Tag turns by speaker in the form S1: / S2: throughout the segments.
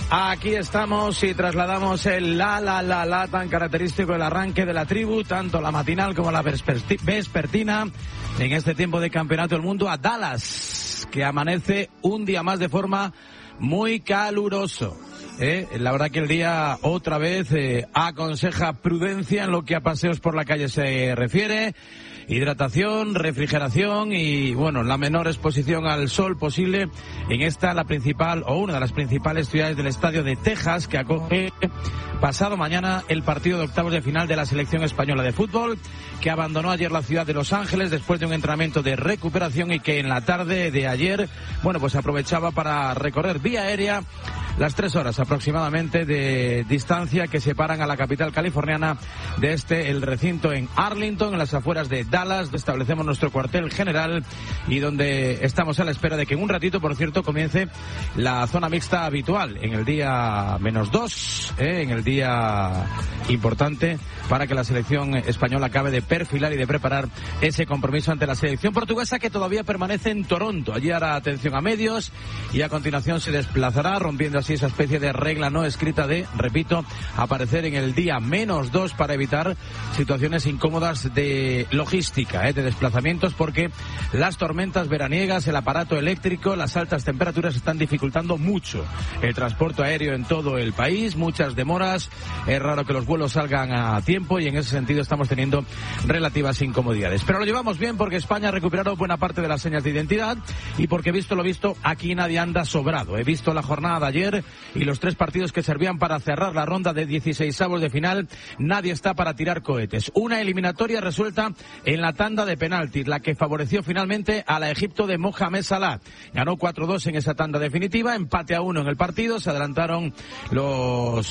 S1: Aquí estamos y trasladamos el la tan característico del arranque de la tribu, tanto la matinal como la vespertina, en este tiempo de Campeonato del Mundo a Dallas, que amanece un día más de forma muy caluroso. La verdad que el día otra vez aconseja prudencia en lo que a paseos por la calle se refiere. Hidratación, refrigeración y, bueno, la menor exposición al sol posible en esta, la principal o una de las principales ciudades del estadio de Texas, que acoge pasado mañana el partido de octavos de final de la selección española de fútbol, que abandonó ayer la ciudad de Los Ángeles después de un entrenamiento de recuperación y que en la tarde de ayer, bueno, pues aprovechaba para recorrer vía aérea las 3 horas aproximadamente de distancia que separan a la capital californiana de el recinto en Arlington, en las afueras de Dallas, donde establecemos nuestro cuartel general y donde estamos a la espera de que en un ratito, por cierto, comience la zona mixta habitual en el día -2, en el día importante para que la selección española acabe de perfilar y de preparar ese compromiso ante la selección portuguesa, que todavía permanece en Toronto. Allí hará atención a medios y a continuación se desplazará, rompiendo así esa especie de regla no escrita de, repito, aparecer en el día -2 para evitar situaciones incómodas de logística, de desplazamientos, porque las tormentas veraniegas, el aparato eléctrico, las altas temperaturas están dificultando mucho el transporte aéreo en todo el país, muchas demoras, es raro que los vuelos salgan a tiempo y en ese sentido estamos teniendo relativas incomodidades. Pero lo llevamos bien porque España ha recuperado buena parte de las señas de identidad y porque, visto lo visto, aquí nadie anda sobrado. He visto la jornada de ayer y los 3 partidos que servían para cerrar la ronda de 16avos de final. Nadie está para tirar cohetes. Una eliminatoria resuelta en la tanda de penaltis, la que favoreció finalmente a la Egipto de Mohamed Salah. Ganó 4-2 en esa tanda definitiva, empate a 1 en el partido, se adelantaron los...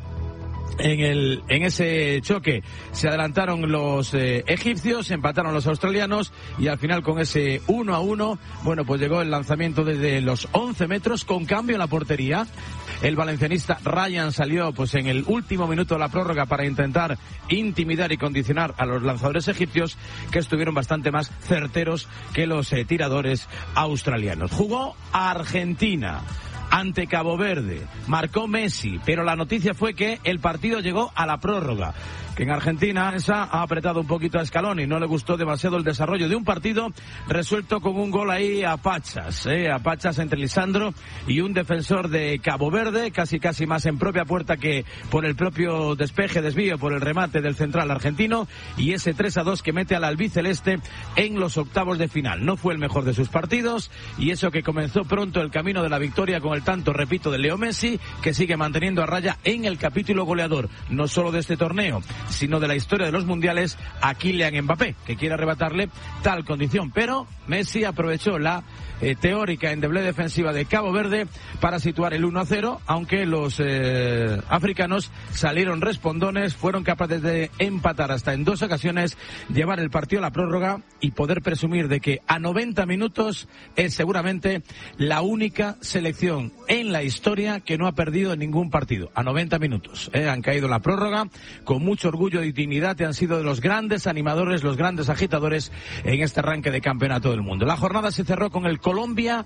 S1: En ese choque se adelantaron los egipcios, empataron los australianos y al final con ese 1-1, bueno, pues llegó el lanzamiento desde los 11 metros con cambio en la portería. El valencianista Ryan salió pues en el último minuto de la prórroga para intentar intimidar y condicionar a los lanzadores egipcios, que estuvieron bastante más certeros que los tiradores australianos. Jugó Argentina ante Cabo Verde, marcó Messi, pero la noticia fue que el partido llegó a la prórroga, que en Argentina esa ha apretado un poquito a Scaloni, no le gustó demasiado el desarrollo de un partido resuelto con un gol ahí a pachas entre Lisandro y un defensor de Cabo Verde, casi más en propia puerta que por el propio desvío por el remate del central argentino, y ese 3-2 que mete al albiceleste en los octavos de final. No fue el mejor de sus partidos, y eso que comenzó pronto el camino de la victoria con el tanto, repito, de Leo Messi, que sigue manteniendo a raya en el capítulo goleador, no solo de este torneo, sino de la historia de los mundiales, a Kylian Mbappé, que quiere arrebatarle tal condición. Pero Messi aprovechó la teórica endeble defensiva de Cabo Verde para situar el 1-0, aunque los africanos salieron respondones, fueron capaces de empatar hasta en 2 ocasiones, llevar el partido a la prórroga y poder presumir de que a 90 minutos es seguramente la única selección en la historia que no ha perdido en ningún partido. A 90 minutos. Han caído en la prórroga con mucho orgullo y dignidad y han sido de los grandes animadores, los grandes agitadores en este arranque de Campeonato del Mundo. La jornada se cerró con el Colombia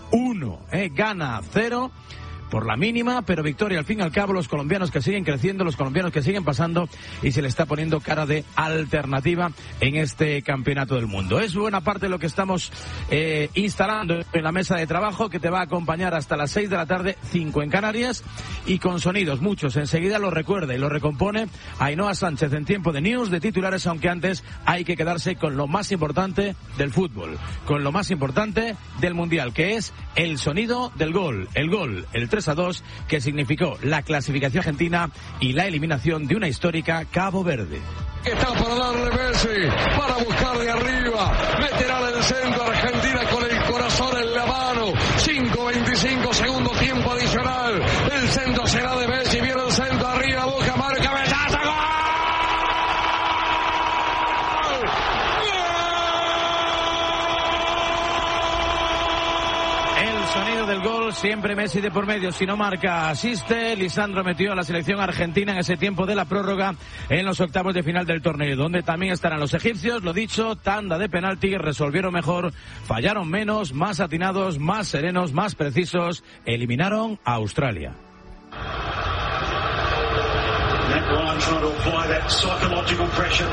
S1: 1, Ghana 0. Por la mínima, pero victoria al fin y al cabo. Los colombianos que siguen creciendo, los colombianos que siguen pasando, y se le está poniendo cara de alternativa en este Campeonato del Mundo. Es buena parte de lo que estamos instalando en la mesa de trabajo, que te va a acompañar hasta las 6 de la tarde, 5 en Canarias, y con sonidos muchos. Enseguida lo recuerda y lo recompone Ainhoa Sánchez en tiempo de news, de titulares, aunque antes hay que quedarse con lo más importante del fútbol, con lo más importante del Mundial, que es el sonido del gol, el 3-2, que significó la clasificación argentina y la eliminación de una histórica Cabo Verde.
S2: Está para darle Messi, para buscar de arriba, meterá en el centro, Argentina con el corazón en la mano, 5:25, segundo tiempo adicional, el centro será de Messi, viene el centro arriba, Boca, marca, cabezazo, ¡gol!
S1: Sonido del gol, siempre Messi de por medio, si no marca asiste. Lisandro metió a la selección argentina en ese tiempo de la prórroga en los octavos de final del torneo, donde también estarán los egipcios. Lo dicho, tanda de penalti, resolvieron mejor, fallaron menos, más atinados, más serenos, más precisos, eliminaron a Australia.
S3: Ryan trying to apply that psychological pressure.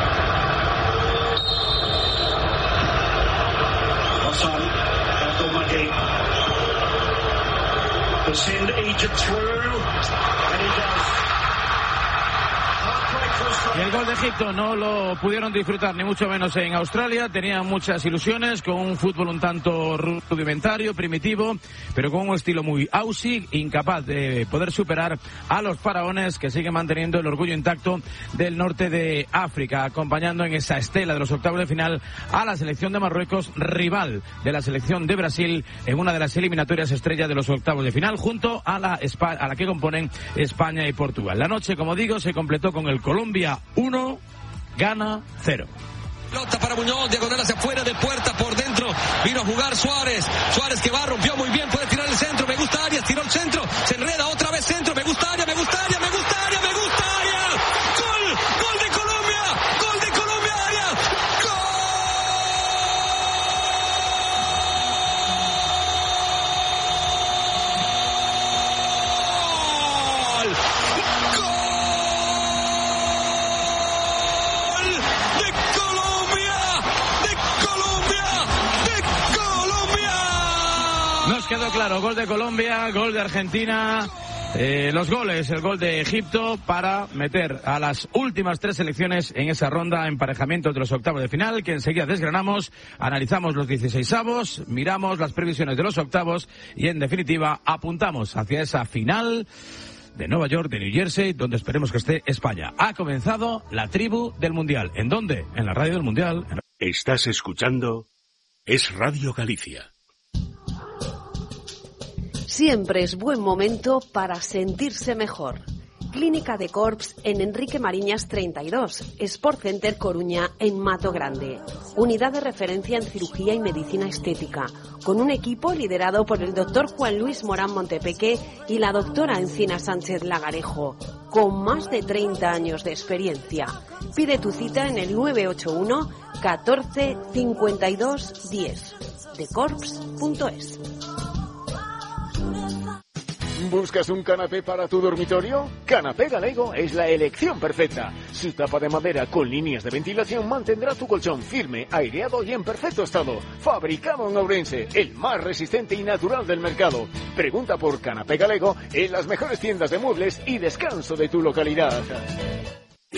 S3: Hassan Abdul Mahdi to send Egypt through, and he does.
S1: Y el gol de Egipto no lo pudieron disfrutar ni mucho menos en Australia. Tenían muchas ilusiones con un fútbol un tanto rudimentario, primitivo, pero con un estilo muy aussie, incapaz de poder superar a los faraones que siguen manteniendo el orgullo intacto del norte de África, acompañando en esa estela de los octavos de final a la selección de Marruecos, rival de la selección de Brasil en una de las eliminatorias estrella de los octavos de final, junto a la que componen España y Portugal. La noche, como digo, se completó con el Colombia 1, Ghana 0.
S4: Pelota para Muñoz, diagonal hacia afuera, de puerta por dentro, vino a jugar Suárez que va, rompió muy bien, puede tirar el centro, me gusta Arias, tiró el centro, se enreda otra vez centro, me gusta Arias, gol de Colombia, Arias,
S1: Nos quedó claro, gol de Colombia, gol de Argentina, los goles, el gol de Egipto para meter a las últimas tres selecciones en esa ronda emparejamiento de los octavos de final, que enseguida desgranamos, analizamos los 16avos, miramos las previsiones de los octavos y en definitiva apuntamos hacia esa final de Nueva York, de New Jersey, donde esperemos que esté España. Ha comenzado la tribu del Mundial. ¿En dónde? En la radio del Mundial.
S5: Estás escuchando Es Radio Galicia.
S6: Siempre es buen momento para sentirse mejor. Clínica de Corps en Enrique Mariñas 32, Sport Center Coruña en Mato Grande. Unidad de referencia en cirugía y medicina estética, con un equipo liderado por el doctor Juan Luis Morán Montepeque y la doctora Encina Sánchez Lagarejo, con más de 30 años de experiencia. Pide tu cita en el 981 14 52 10, decorps.es.
S7: ¿Buscas un canapé para tu dormitorio? Canapé Galego es la elección perfecta. Su tapa de madera con líneas de ventilación mantendrá tu colchón firme, aireado y en perfecto estado. Fabricado en Ourense, el más resistente y natural del mercado. Pregunta por Canapé Galego en las mejores tiendas de muebles y descanso de tu localidad.